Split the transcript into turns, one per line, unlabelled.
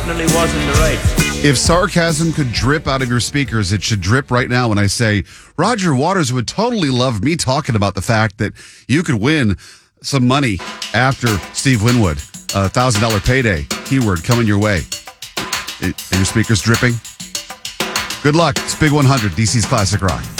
definitely was in the right.
If sarcasm could drip out of your speakers, it should drip right now when I say Roger Waters would totally love me talking about the fact that you could win some money after Steve Winwood. $1,000 payday. Keyword coming your way. Are your speakers dripping? Good luck. It's Big 100, DC's Classic Rock.